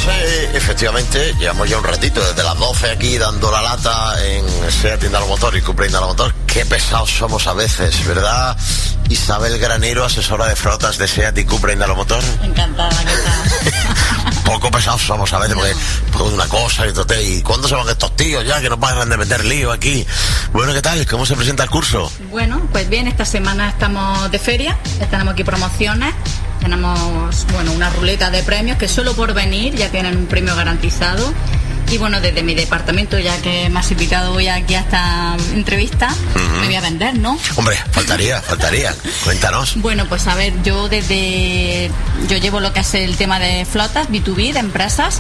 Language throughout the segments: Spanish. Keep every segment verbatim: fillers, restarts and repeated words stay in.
eh, efectivamente, llevamos ya un ratito, desde las doce aquí dando la lata en SEAT Indalo Motor y Cupra Indalo Motor. Qué pesados somos a veces, ¿verdad? Isabel Granero, asesora de flotas de SEAT y Cupra Indalo Motor. Encantada, ¿qué tal? Poco pesados somos a veces, porque no. Una cosa y otra. ¿Y cuándo se van estos tíos ya que nos van a meter lío aquí? Bueno, ¿qué tal? ¿Cómo se presenta el curso? Bueno, pues bien, esta semana estamos de feria, tenemos aquí promociones. Tenemos, bueno, una ruleta de premios que solo por venir ya tienen un premio garantizado. Y bueno, desde mi departamento, ya que me has invitado hoy aquí a esta entrevista, uh-huh. me voy a vender, ¿no? Hombre, faltaría, faltaría. Cuéntanos. Bueno, pues a ver, yo desde... Yo llevo lo que es el tema de flotas, B dos B, de empresas.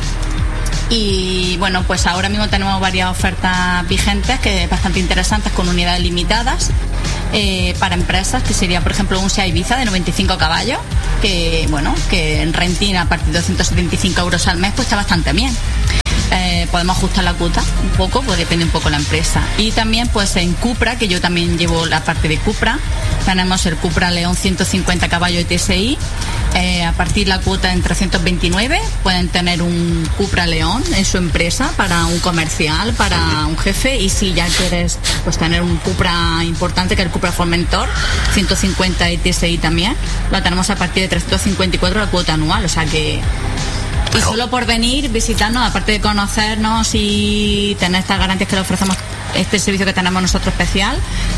Y bueno, pues ahora mismo tenemos varias ofertas vigentes, que bastante interesantes, con unidades limitadas. Eh, para empresas, que sería por ejemplo un SEAT Ibiza de noventa y cinco caballos, que bueno, que en renting a partir de doscientos setenta y cinco euros al mes pues está bastante bien. Eh, podemos ajustar la cuota un poco, pues depende un poco la empresa. Y también pues en Cupra, que yo también llevo la parte de Cupra, tenemos el Cupra León ciento cincuenta caballos de T S I. Eh, a partir de la cuota en trescientos veintinueve pueden tener un Cupra León en su empresa para un comercial, para un jefe. Y si ya quieres pues tener un Cupra importante, que es el Cupra Formentor ciento cincuenta y T S I también, lo tenemos a partir de trescientos cincuenta y cuatro la cuota anual. O sea que... Y solo por venir, visitarnos, aparte de conocernos y tener estas garantías que le ofrecemos, este servicio que tenemos nosotros especial,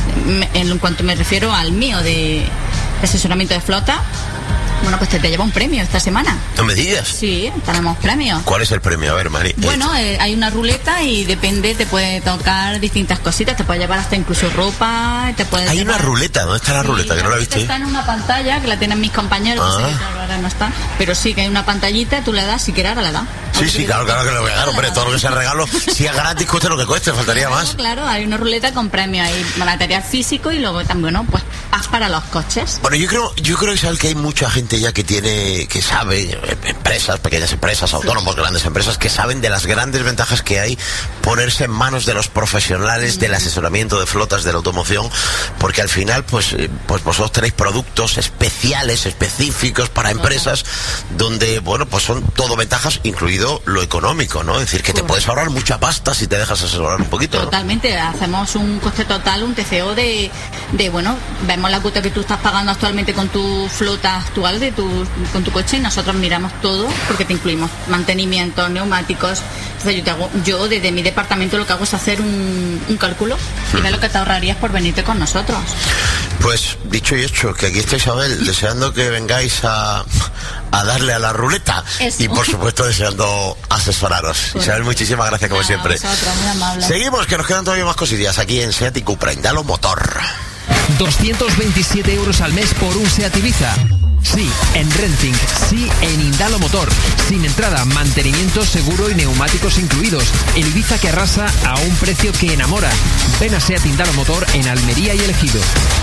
en cuanto me refiero al mío de asesoramiento de flota, bueno, pues te, te lleva un premio esta semana. ¿No me digas? Sí, tenemos premios. ¿Cuál es el premio? A ver, Mari. Bueno, eh, hay una ruleta y depende, te puede tocar distintas cositas, te puede llevar hasta incluso ropa, te puede Hay llevar... una ruleta, ¿dónde está la sí, ruleta? Que no la he visto. Está en una pantalla que la tienen mis compañeros, ah. no sé, claro, ahora no está, pero sí que hay una pantallita, tú le das, si quieres ahora le das. Sí, sí, claro, claro que le voy a dar, hombre, todo lo que sea regalo, si es gratis, cueste lo que cueste, faltaría claro, más. Claro, hay una ruleta con premios, hay material físico y luego también, bueno, pues haz para los coches. Bueno, yo creo, yo creo, Isabel, que hay mucha gente ya que tiene, que sabe, empresas, pequeñas empresas, sí. autónomos, grandes empresas, que saben de las grandes ventajas que hay ponerse en manos de los profesionales mm. del asesoramiento de flotas de la automoción, porque al final, pues, pues vosotros tenéis productos especiales, específicos para empresas, donde, bueno, pues son todo ventajas, incluido lo económico, ¿no? Es decir, que te puedes ahorrar mucha pasta si te dejas asesorar un poquito, ¿no? Totalmente, hacemos un coste total, un T C O de, de, bueno, vemos la cuota que tú estás pagando actualmente con tu flota actual, de tu, con tu coche, y nosotros miramos todo, porque te incluimos mantenimiento, neumáticos. Entonces yo, te hago, yo desde mi departamento lo que hago es hacer un, un cálculo y ver lo que te ahorrarías por venirte con nosotros. Pues dicho y hecho, que aquí está Isabel, deseando que vengáis a, a darle a la ruleta. Eso. Y por supuesto deseando asesoraros. Pues, Isabel, muchísimas gracias como nada, siempre. Vosotros, muy amable. Seguimos, que nos quedan todavía más cosillas aquí en SEAT y Cupra Indalo Motor. doscientos veintisiete euros al mes por un SEAT Ibiza. Sí, en renting, sí, en Indalo Motor. Sin entrada, mantenimiento, seguro y neumáticos incluidos. El Ibiza que arrasa a un precio que enamora. Ven a SEAT Indalo Motor en Almería y El Ejido.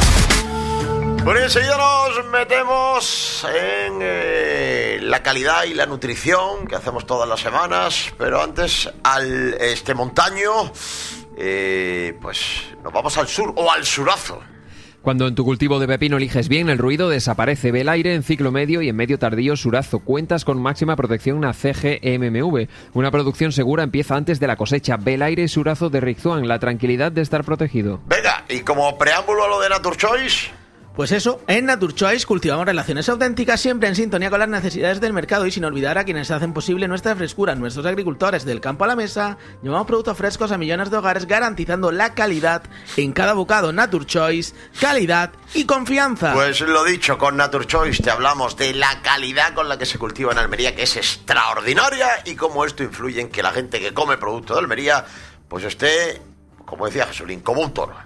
Bueno, y enseguida nos metemos en eh, la calidad y la nutrición que hacemos todas las semanas, pero antes al este montaño, eh, pues nos vamos al sur o al surazo. Cuando en tu cultivo de pepino eliges bien, el ruido desaparece. Ve el aire en ciclo medio y en medio tardío Surazo. Cuentas con máxima protección a C G M M V. Una producción segura empieza antes de la cosecha. Ve el aire Surazo de Rixuan. La tranquilidad de estar protegido. Venga, y como preámbulo a lo de Naturchoice... Pues eso, en Naturchoice cultivamos relaciones auténticas, siempre en sintonía con las necesidades del mercado y sin olvidar a quienes hacen posible nuestra frescura. Nuestros agricultores del campo a la mesa llevamos productos frescos a millones de hogares, garantizando la calidad en cada bocado. Naturchoice, calidad y confianza. Pues lo dicho, con Naturchoice te hablamos de la calidad con la que se cultiva en Almería, que es extraordinaria, y cómo esto influye en que la gente que come producto de Almería pues esté, como decía Jesulín, como un toro.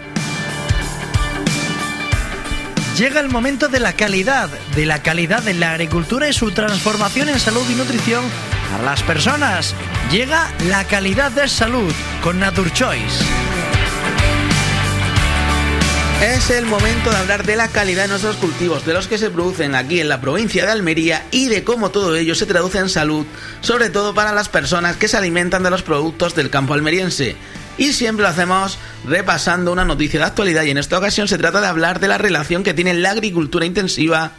Llega el momento de la calidad, de la calidad en la agricultura y su transformación en salud y nutrición para las personas. Llega la calidad de salud con Naturchoice. Es el momento de hablar de la calidad de nuestros cultivos, de los que se producen aquí en la provincia de Almería y de cómo todo ello se traduce en salud, sobre todo para las personas que se alimentan de los productos del campo almeriense. Y siempre lo hacemos repasando una noticia de actualidad, y en esta ocasión se trata de hablar de la relación que tiene la agricultura intensiva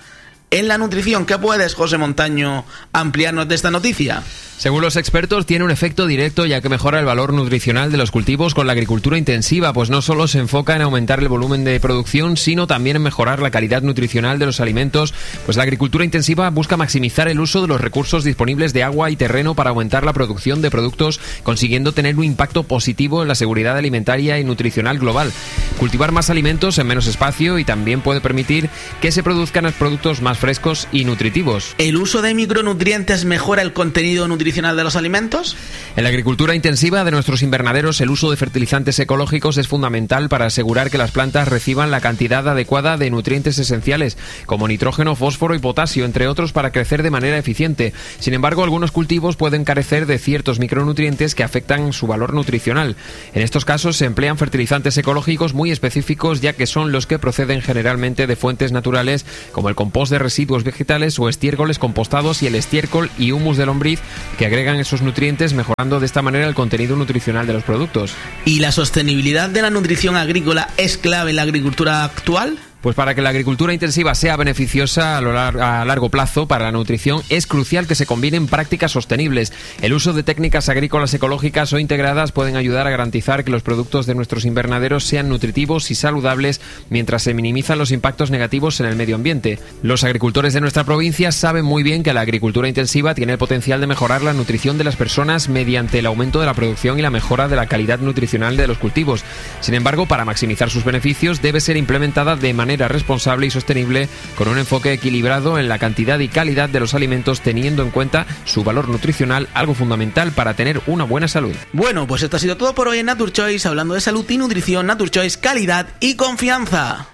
en la nutrición. ¿Qué puedes, José Montaño, ampliarnos de esta noticia? Según los expertos, tiene un efecto directo ya que mejora el valor nutricional de los cultivos con la agricultura intensiva, pues no solo se enfoca en aumentar el volumen de producción, sino también en mejorar la calidad nutricional de los alimentos, pues la agricultura intensiva busca maximizar el uso de los recursos disponibles de agua y terreno para aumentar la producción de productos, consiguiendo tener un impacto positivo en la seguridad alimentaria y nutricional global. Cultivar más alimentos en menos espacio y también puede permitir que se produzcan productos más frescos y nutritivos. ¿El uso de micronutrientes mejora el contenido nutritivo de los alimentos? En la agricultura intensiva de nuestros invernaderos, el uso de fertilizantes ecológicos es fundamental para asegurar que las plantas reciban la cantidad adecuada de nutrientes esenciales, como nitrógeno, fósforo y potasio, entre otros, para crecer de manera eficiente. Sin embargo, algunos cultivos pueden carecer de ciertos micronutrientes que afectan su valor nutricional. En estos casos se emplean fertilizantes ecológicos muy específicos, ya que son los que proceden generalmente de fuentes naturales, como el compost de residuos vegetales o estiércoles compostados y el estiércol y humus de lombriz, que agregan esos nutrientes, mejorando de esta manera el contenido nutricional de los productos. ¿Y la sostenibilidad de la nutrición agrícola es clave en la agricultura actual? Pues para que la agricultura intensiva sea beneficiosa a, lo lar- a largo plazo para la nutrición, es crucial que se combinen prácticas sostenibles. El uso de técnicas agrícolas ecológicas o integradas pueden ayudar a garantizar que los productos de nuestros invernaderos sean nutritivos y saludables, mientras se minimizan los impactos negativos en el medio ambiente. Los agricultores de nuestra provincia saben muy bien que la agricultura intensiva tiene el potencial de mejorar la nutrición de las personas mediante el aumento de la producción y la mejora de la calidad nutricional de los cultivos. Sin embargo, para maximizar sus beneficios, debe ser implementada de manera responsable y sostenible, con un enfoque equilibrado en la cantidad y calidad de los alimentos, teniendo en cuenta su valor nutricional, algo fundamental para tener una buena salud. Bueno, pues esto ha sido todo por hoy en NaturChoice, hablando de salud y nutrición. NaturChoice, calidad y confianza.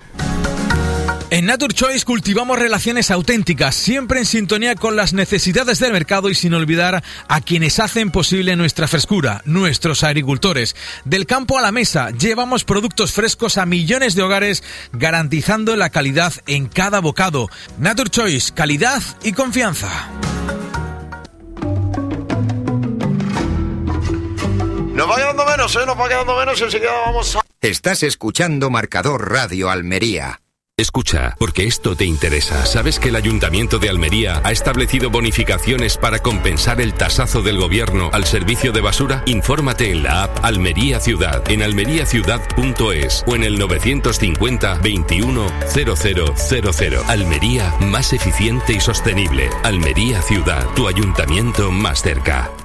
En NaturChoice cultivamos relaciones auténticas, siempre en sintonía con las necesidades del mercado y sin olvidar a quienes hacen posible nuestra frescura, nuestros agricultores. Del campo a la mesa, llevamos productos frescos a millones de hogares, garantizando la calidad en cada bocado. NaturChoice, calidad y confianza. Nos va quedando menos, ¿eh? Nos va quedando menos y enseguida vamos a... Estás escuchando Marcador Radio Almería. Escucha, porque esto te interesa. ¿Sabes que el Ayuntamiento de Almería ha establecido bonificaciones para compensar el tasazo del gobierno al servicio de basura? Infórmate en la app Almería Ciudad, en almería ciudad punto es o en el novecientos cincuenta veintiuno cero cero cero cero. Almería, más eficiente y sostenible. Almería Ciudad, tu ayuntamiento más cerca.